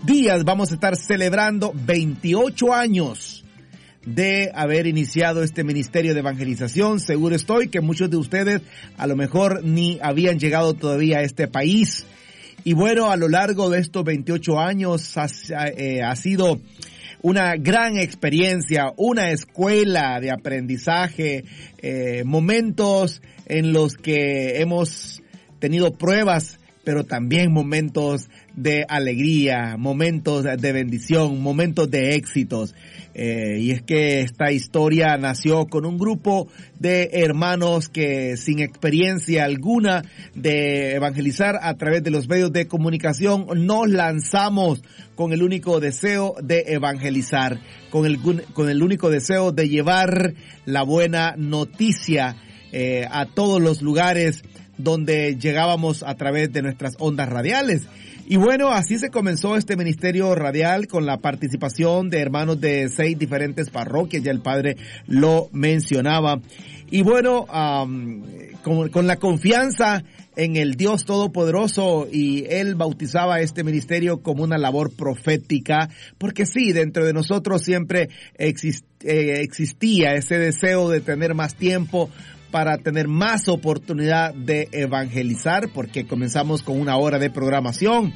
días vamos a estar celebrando 28 años de haber iniciado este ministerio de evangelización. Seguro estoy que muchos de ustedes a lo mejor ni habían llegado todavía a este país. Y bueno, a lo largo de estos 28 años ha sido una gran experiencia, una escuela de aprendizaje, momentos en los que hemos tenido pruebas, pero también momentos de alegría, momentos de bendición, momentos de éxitos. Y es que esta historia nació con un grupo de hermanos que sin experiencia alguna de evangelizar a través de los medios de comunicación nos lanzamos con el único deseo de evangelizar, con el único deseo de llevar la buena noticia a todos los lugares donde llegábamos a través de nuestras ondas radiales. Y bueno, así se comenzó este ministerio radial con la participación de hermanos de 6 diferentes parroquias, ya el padre lo mencionaba. Y bueno, con la confianza en el Dios Todopoderoso, y él bautizaba este ministerio como una labor profética, porque sí, dentro de nosotros siempre existía ese deseo de tener más tiempo para tener más oportunidad de evangelizar, porque comenzamos con una hora de programación.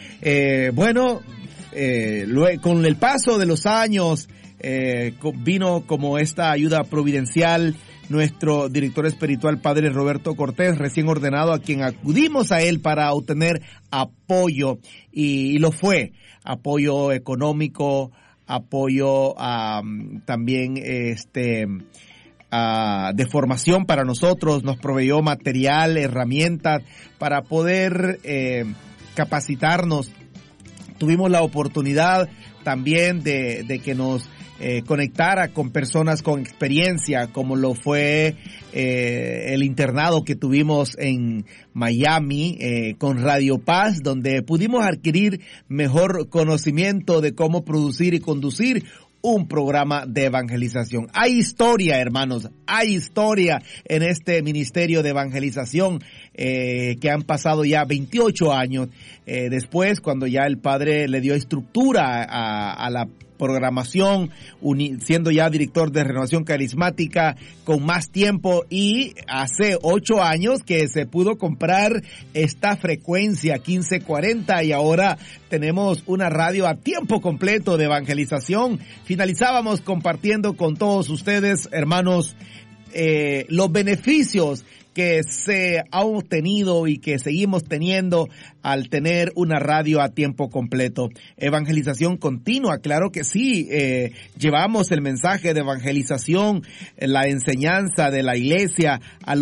Con el paso de los años, vino como esta ayuda providencial nuestro director espiritual, padre Roberto Cortés, recién ordenado, a quien acudimos a él para obtener apoyo, y lo fue, apoyo económico, apoyo también de formación para nosotros, nos proveyó material, herramientas para poder capacitarnos. Tuvimos la oportunidad también de que nos conectara con personas con experiencia, como lo fue el internado que tuvimos en Miami con Radio Paz, donde pudimos adquirir mejor conocimiento de cómo producir y conducir un programa de evangelización. Hay historia, hermanos, hay historia en este ministerio de evangelización que han pasado ya 28 años. Después, cuando ya el padre le dio estructura a la programación, siendo ya director de Renovación Carismática con más tiempo, y hace 8 años que se pudo comprar esta frecuencia 1540, y ahora tenemos una radio a tiempo completo de evangelización. Finalizábamos compartiendo con todos ustedes, hermanos, los beneficios que se ha obtenido y que seguimos teniendo al tener una radio a tiempo completo. Evangelización continua, claro que sí. Llevamos el mensaje de evangelización, la enseñanza de la iglesia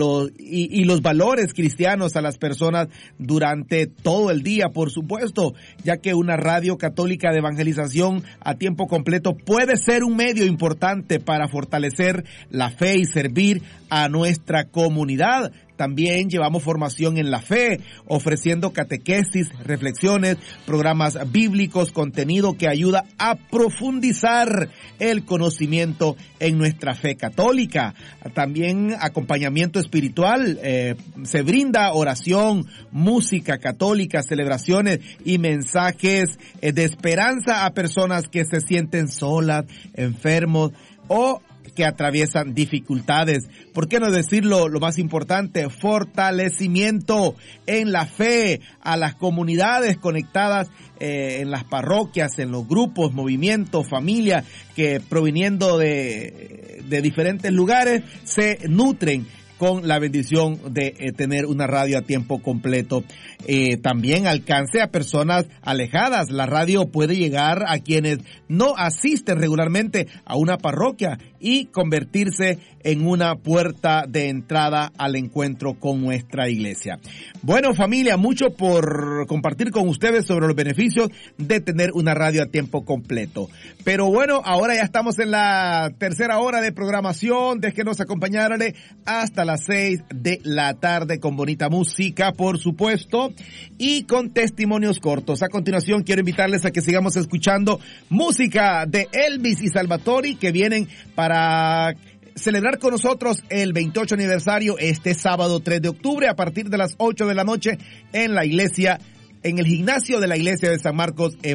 y los valores cristianos a las personas durante todo el día, por supuesto, ya que una radio católica de evangelización a tiempo completo puede ser un medio importante para fortalecer la fe y servir a nuestra comunidad. También llevamos formación en la fe, ofreciendo catequesis, reflexiones, programas bíblicos, contenido que ayuda a profundizar el conocimiento en nuestra fe católica. También acompañamiento espiritual, se brinda oración, música católica, celebraciones y mensajes de esperanza a personas que se sienten solas, enfermos o que atraviesan dificultades. ¿Por qué no decirlo? Lo más importante, fortalecimiento en la fe a las comunidades conectadas en las parroquias, en los grupos, movimientos, familias que proviniendo de diferentes lugares se nutren con la bendición de tener una radio a tiempo completo. También alcance a personas alejadas. La radio puede llegar a quienes no asisten regularmente a una parroquia y convertirse en una puerta de entrada al encuentro con nuestra iglesia. Bueno, familia, mucho por compartir con ustedes sobre los beneficios de tener una radio a tiempo completo. Pero bueno, ahora ya estamos en la tercera hora de programación. Déjenos acompañarle hasta las 6 de la tarde con bonita música, por supuesto, y con testimonios cortos. A continuación, quiero invitarles a que sigamos escuchando música de Elvis y Salvatori, que vienen para celebrar con nosotros el 28 aniversario este sábado 3 de octubre a partir de las 8 de la noche en la iglesia, en el gimnasio de la iglesia de San Marcos